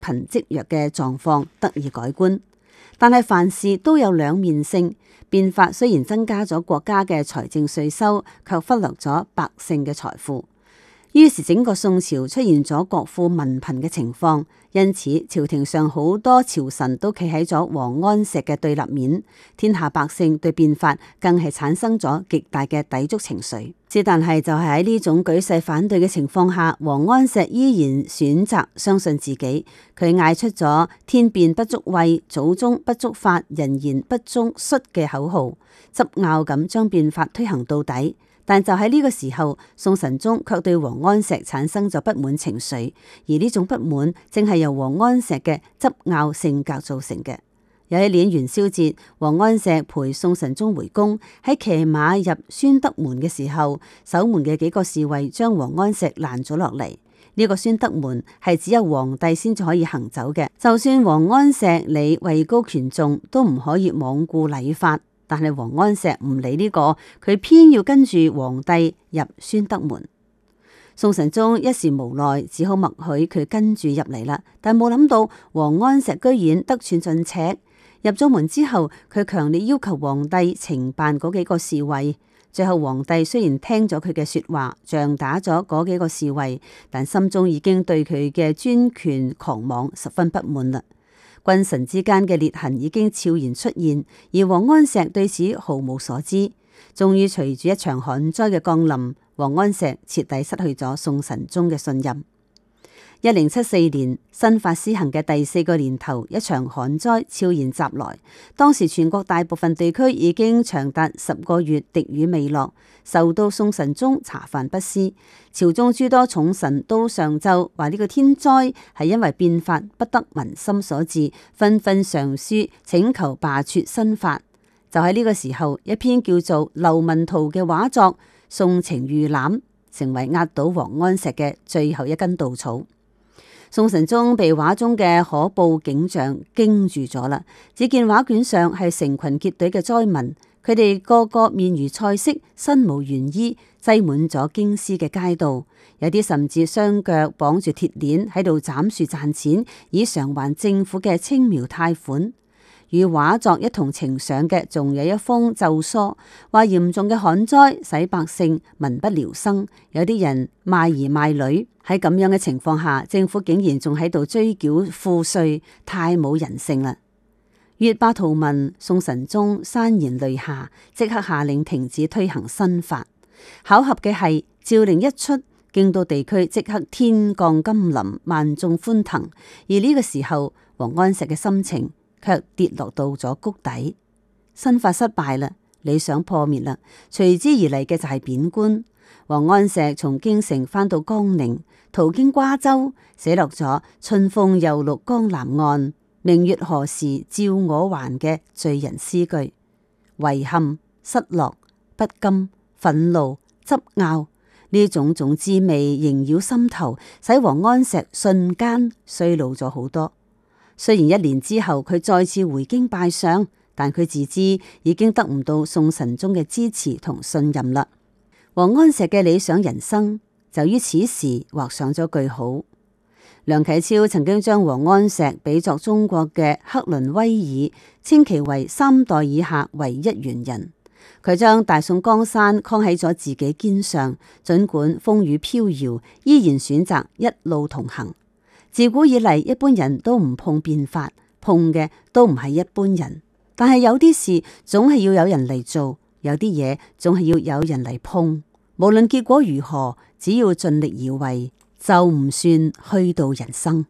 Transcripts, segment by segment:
貧積弱嘅狀況得以改觀。但係凡事都有兩面性，變法雖然增加咗國家嘅財政稅收，卻忽略咗百姓嘅財富。於是整個宋朝出現咗國富民貧嘅情況，因此朝廷上好多朝臣都企喺咗王安石嘅對立面，天下百姓對變法更係產生咗極大嘅抵觸情緒。但係就係喺呢種舉世反對嘅情況下，王安石依然選擇相信自己，佢嗌出咗天變不足畏，祖宗不足法，人言不足恤嘅口號，執拗咁將變法推行到底。但就喺呢個時候，宋神宗卻對王安石產生咗不滿情緒，而呢種不滿正係由王安石嘅執拗性格造成嘅。有一年元宵節，王安石陪宋神宗回宮，喺騎馬入宣德門嘅時候，守門嘅幾個侍衛將王安石攔咗落嚟。呢個宣德門係只有皇帝先至可以行走嘅，就算王安石你位高權重，都唔可以罔顧禮法。但係王安石唔理呢個，佢偏要跟住皇帝入宣德門。宋神宗一時無奈，只好默許佢跟住入嚟啦。但冇諗到王安石居然得寸進尺，入咗門之後，佢強烈要求皇帝懲辦嗰幾個侍衛。最後皇帝雖然聽咗佢嘅說話，杖打咗嗰幾個侍衛，但心中已經對佢嘅專權狂妄十分不滿啦。君臣之間嘅裂痕已經悄然出現，而王安石對此毫無所知。終於隨住一場旱災嘅降臨，王安石徹底失去咗宋神宗嘅信任。1074年，新法施行嘅第4個年頭，一場旱災悄然襲來。當時全國大部分地區已經長達10個月滴雨未落，受到宋神宗茶飯不思。朝中諸多重臣都上奏話呢個天災係因為變法不得民心所致，紛紛上書請求罷黜新法。就喺呢個時候，一篇叫做《流民圖》嘅畫作《宋情遇覽》成為壓倒王安石嘅最後一根稻草。宋神宗被畫中嘅可怖景象驚住咗啦！只見畫卷上係成群結隊嘅災民，佢哋個個面如菜色，身無懸衣，擠滿咗京師嘅街道，有啲甚至雙腳綁住鐵鏈喺度斬樹賺錢，以償還政府嘅青苗貸款。與畫作一同呈上嘅，仲有一封奏疏，話嚴重嘅旱災使百姓民不聊生，有啲人賣兒賣女。喺咁樣嘅情況下，政府竟然仲喺度追繳賦稅，太冇人性啦！閱罷圖文，宋神宗潸然淚下，即刻下令停止推行新法。巧合嘅係，詔令一出，京都地區即刻天降甘霖，萬眾歡騰。而呢個時候，王安石嘅心情卻跌落到咗谷底。新法失敗啦，理想破滅啦，隨之而嚟嘅就係貶官。王安石從京城返到江寧，途經瓜州，寫落咗春風又綠江南岸，明月何時照我還嘅罪人詩句。遺憾、失落、不甘、憤怒、執拗，呢種種滋味縈繞心頭，使王安石瞬間衰老咗好多。雖然1年之後佢再次回京拜相，但佢自知已經得唔到宋神宗嘅支持同信任啦。王安石嘅理想人生就於此時畫上咗句號。梁啟超曾經將王安石比作中國嘅克倫威爾，稱其為3代以下唯一完人。佢將大宋江山扛喺咗自己肩上，儘管風雨飄搖，依然選擇一路同行。自古以嚟，一般人都唔碰變法，碰嘅都唔係一般人。但係有啲事總係要有人嚟做，有啲嘢總係要有人嚟碰。無論結果如何，只要盡力而為，就唔算虛度人生。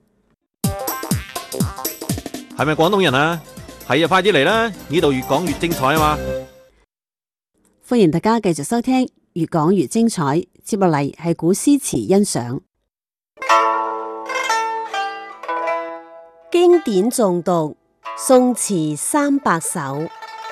係咪廣東人啊？係啊，快啲嚟啦！呢度越講越精彩啊嘛！ 歡迎大家繼續收聽，越講越精彩。接落嚟係古詩詞欣賞。經典誦讀，宋詞300首。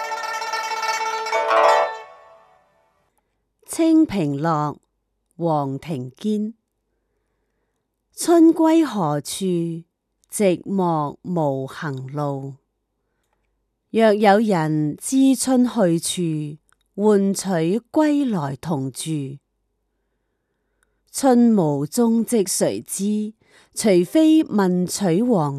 清平樂，黃庭堅。春歸何處？寂寞無行路。若有人知春去處，喚取歸來同住。春無蹤跡誰知？ 除非問取王